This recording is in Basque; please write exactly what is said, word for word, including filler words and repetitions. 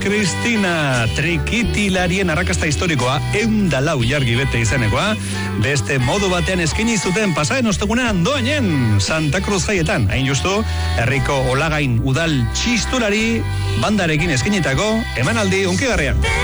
Cristina, trikitilarien arrakasta historikoa, eundalau jargi bete izenekoa, beste modu batean eskaini zuten pasaden ostegunean doainen Santa Cruz jaietan, hain justu, herriko Olagain udal txistulari bandarekin eskainitako emanaldi unkigarrian.